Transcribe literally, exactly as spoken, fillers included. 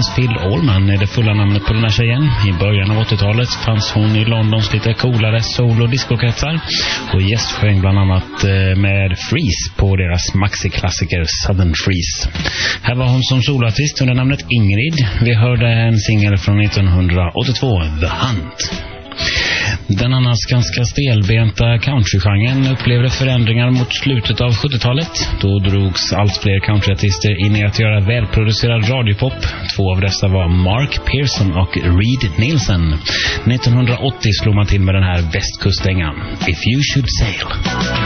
Florence Phil Allman är det fulla namnet på den här tjejen. I början av åttiotalet fanns hon i Londons lite coolare soul- och discokretsar och gästsjöng bland annat med Freeze på deras maxi-klassiker Southern Freeze. Här var hon som soloartist under namnet Ingrid. Vi hörde en singel från nittonhundraåttiotvå, The Hunt. Den annars ganska stelbenta countrygenren upplevde förändringar mot slutet av sjuttiotalet. Då drogs allt fler countryartister in i att göra välproducerad radiopop. Två av dessa var Mark Pearson och Reed Nielsen. nittonhundraåttio slog man till med den här västkustängan, If You Should Sail.